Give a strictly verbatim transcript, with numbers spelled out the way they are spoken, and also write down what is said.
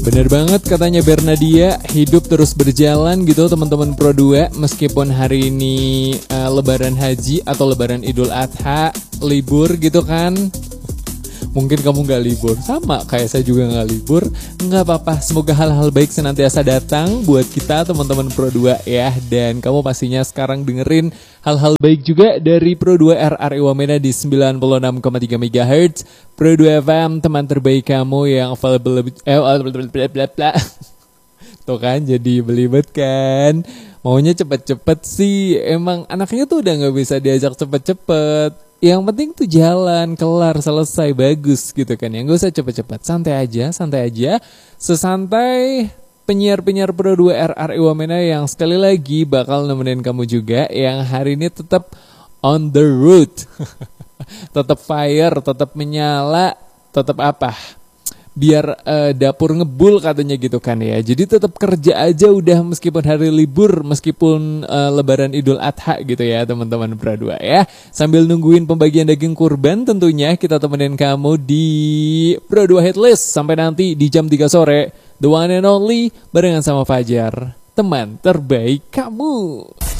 Bener banget katanya Bernadia, hidup terus berjalan gitu teman-teman Pro dua. Meskipun hari ini uh, lebaran haji atau lebaran idul adha, libur gitu kan. Mungkin kamu gak libur, sama kayak saya juga gak libur. Gak apa-apa, semoga hal-hal baik senantiasa datang buat kita teman-teman Pro dua ya. Dan kamu pastinya sekarang dengerin hal-hal baik juga dari Pro dua R R I Wamena di sembilan puluh enam koma tiga megahertz. Pro dua F M, teman terbaik kamu yang available. Eh, bla bla bla. Tuh kan jadi belibet kan. Maunya cepet-cepet sih. Emang anaknya tuh udah gak bisa diajak cepet-cepet. Yang penting tuh jalan, kelar, selesai, bagus gitu kan. Yang gak usah cepet-cepet, santai aja, santai aja. Sesantai penyiar-penyiar Pro dua R R I Wamena yang sekali lagi bakal nemenin kamu juga. Yang hari ini tetap on the road. Tetap fire, tetap menyala, tetap apa? Biar uh, dapur ngebul katanya gitu kan ya. Jadi tetap kerja aja udah meskipun hari libur, meskipun uh, lebaran idul adha gitu ya teman-teman Pro dua ya. Sambil nungguin pembagian daging kurban tentunya kita temenin kamu di Pro dua Hitlist sampai nanti di jam tiga sore. The one and only barengan sama Fajar, teman terbaik kamu.